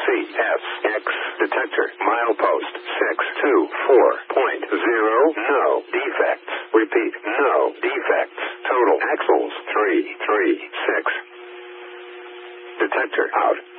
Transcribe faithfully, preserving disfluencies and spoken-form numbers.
C S X. Detector. Milepost six two four point zero. No defects. Repeat. No defects. Total axles three three six. Detector out.